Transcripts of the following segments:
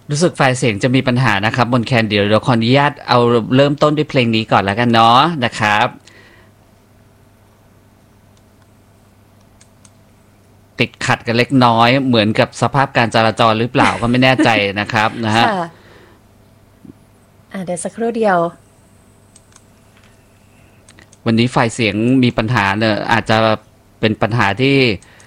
รู้สึกไฟล์เสียงจะมีปัญหานะครับบนแคนเดี๋ยวเราขออนุญาตเอาเริ่มต้นด้วยเพลงนี้ก่อนแล้วกันเนาะนะครับติดขัดกันเล็กน้อยเหมือนกับสภาพการจราจรหรือเปล่าก็ไม่แน่ใจนะครับนะฮะค่ะเดี๋ยวสักครู่เดียววันนี้ไฟล์เสียงมีปัญหาเนี่ยอาจจะเป็นปัญหาที่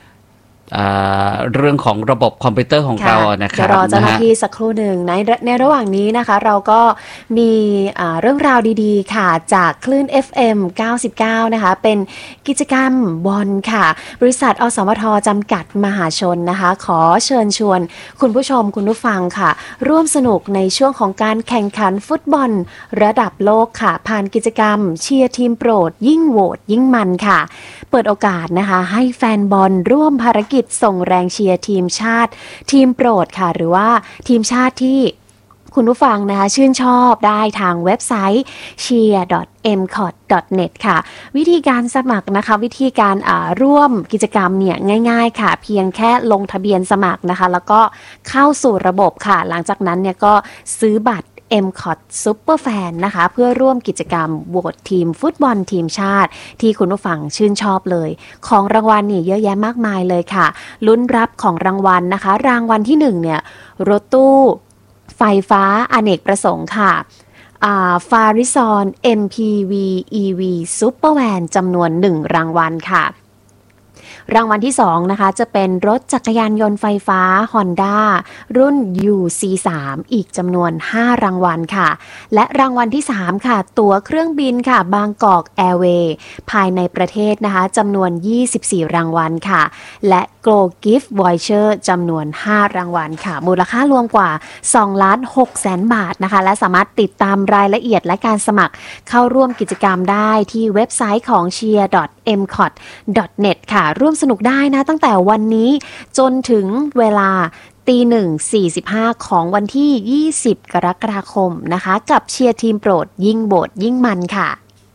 เรื่องของระบบคอมพิวเตอร์ของเรานะครับเดี๋ยวรอเจ้าหน้าที่สักครู่หนึ่งในระหว่างนี้นะคะเราก็มีเรื่องราวดีๆค่ะจากคลื่น FM 99นะคะเป็นกิจกรรมบอลค่ะบริษัทอสมทจำกัดมหาชนนะคะขอเชิญชวนคุณผู้ชมคุณผู้ฟังค่ะร่วมสนุกในช่วงของการแข่งขันฟุตบอลระดับโลกค่ะผ่านกิจกรรมเชียร์ทีมโปรดยิ่งโหวตยิ่งมันค่ะเปิดโอกาสนะคะให้แฟนบอลร่วมภารกิจส่งแรงเชียร์ทีมชาติทีมโปรดค่ะหรือว่าทีมชาติที่คุณผู้ฟังนะคะชื่นชอบได้ทางเว็บไซต์ cheer.mcot.net ค่ะวิธีการสมัครนะคะวิธีการร่วมกิจกรรมเนี่ยง่ายๆค่ะเพียงแค่ลงทะเบียนสมัครนะคะแล้วก็เข้าสู่ระบบค่ะหลังจากนั้นเนี่ยก็ซื้อบัตรMCOT Superfan นะคะเพื่อร่วมกิจกรรมโหวตทีมฟุตบอลทีมชาติที่คุณผู้ฟังชื่นชอบเลยของรางวัลนี่เยอะแยะมากมายเลยค่ะลุ้นรับของรางวัลนะคะรางวัลที่1เนี่ยรถตู้ไฟฟ้าอเนกประสงค์ค่ะฟาริซอน MPV EV Supervan จำนวน1รางวัลค่ะรางวัลที่2นะคะจะเป็นรถจักรยานยนต์ไฟฟ้า Honda รุ่น UC3 อีกจำนวน5รางวัลค่ะและรางวัลที่3ค่ะตั๋วเครื่องบินค่ะบางกอกแอร์เวย์ภายในประเทศนะคะจำนวน24รางวัลค่ะและ Go Gift Voucher จำนวน5รางวัลค่ะมูลค่ารวมกว่า 2,600,000 บาทนะคะและสามารถติดตามรายละเอียดและการสมัครเข้าร่วมกิจกรรมได้ที่เว็บไซต์ของ cheer.mcot.net ค่ะร่วมสนุกได้นะตั้งแต่วันนี้จนถึงเวลา1:45ของวันที่20กรกฎาคมนะคะกับเชียร์ทีมโปรดยิ่งโบดยิ่งมันค่ะ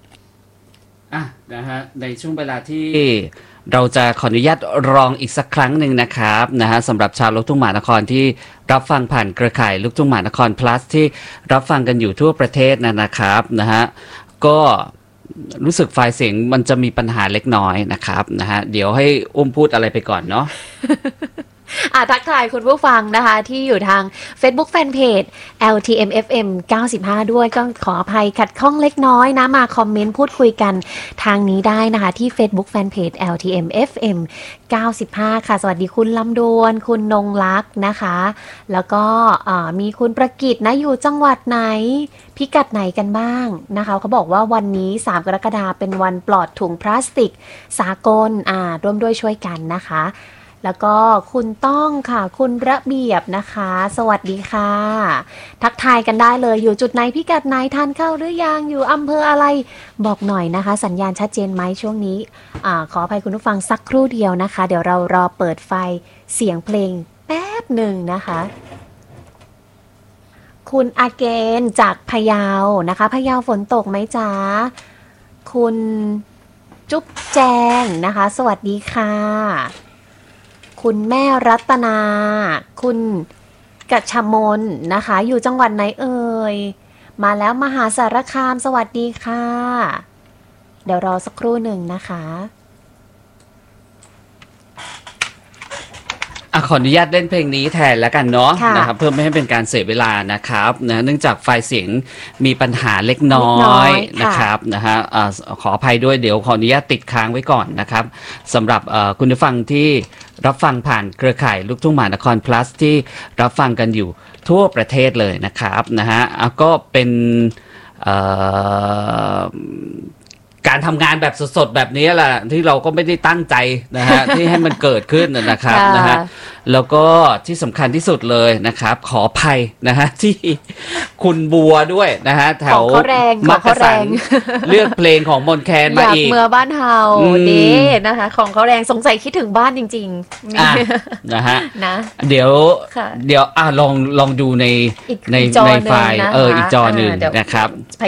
นะฮะในช่วงเวลาที่เราจะขออนุญาตลองอีกสักครั้งหนึ่งนะครับนะฮะสำหรับชาวลูกทุ่งมหานครที่รับฟังผ่านเครือข่ายลูกทุ่งมหานคร plus ที่รับฟังกันอยู่ทั่วประเทศนะครับนะฮะก็รู้สึกไฟล์เสียงมันจะมีปัญหาเล็กน้อยนะครับนะฮะเดี๋ยวให้อุ้มพูดอะไรไปก่อนเนาะทักทายคุณผู้ฟังนะคะที่อยู่ทาง Facebook Fanpage LTMFM 95ด้วยก็ขออภัยขัดข้องเล็กน้อยนะมาคอมเมนต์พูดคุยกันทางนี้ได้นะคะที่ Facebook Fanpage LTMFM 95ค่ะสวัสดีคุณลำดวนคุณนงลักษณ์นะคะแล้วก็มีคุณประกิตนะอยู่จังหวัดไหนพิกัดไหนกันบ้างนะคะเขาบอกว่าวันนี้3กรกฎาคมเป็นวันปลอดถุงพลาสติกสากลร่วมด้วยช่วยกันนะคะแล้วก็คุณต้องค่ะคุณระเบียบนะคะสวัสดีค่ะทักทายกันได้เลยอยู่จุดไหนพิกัดไหนทานข้าวหรือยังอยู่อำเภออะไรบอกหน่อยนะคะสัญญาณชัดเจนไหมช่วงนี้ขออภัยคุณผู้ฟังสักครู่เดียวนะคะเดี๋ยวเรารอเปิดไฟเสียงเพลงแป๊บหนึ่งนะคะคุณอาเกนจากพะเยานะคะพะเยาฝนตกไหมจ๊ะคุณจุ๊บแจงนะคะสวัสดีค่ะคุณแม่รัตนาคุณกัชมนนะคะอยู่จังหวัดไหนเอ่ยมาแล้วมหาสารคามสวัสดีค่ะเดี๋ยวรอสักครู่หนึ่งนะคะขออนุญาตเล่นเพลงนี้แทนแล้วกันเนาะนะครับเพื่อไม่ให้เป็นการเสียเวลานะครับนะเนื่องจากไฟล์เสียงมีปัญหาเล็กน้อยนะครับนะฮะขออภัยด้วยเดี๋ยวขออนุญาตติดค้างไว้ก่อนนะครับสำหรับคุณผู้ฟังที่รับฟังผ่านเครือข่ายลูกทุ่งมหานคร plus ที่รับฟังกันอยู่ทั่วประเทศเลยนะครับนะฮะก็เป็นการทำงานแบบสดๆแบบนี้แหละที่เราก็ไม่ได้ตั้งใจนะฮะ ที่ให้มันเกิดขึ้นนะครับนะฮะแล้วก็ที่สำคัญที่สุดเลยนะครับขออภัยนะฮะที่คุณบัวด้วยนะฮะแถวมักกะสันเลือกเพลงของมนแคนมาอีกเมื่อบ้านเฮาดีนะคะของเขาแรงสงสัยคิดถึงบ้านจริงๆนะฮะนะเดี๋ยวลองดูในไฟล์อีกจอหนึ่งนะครับ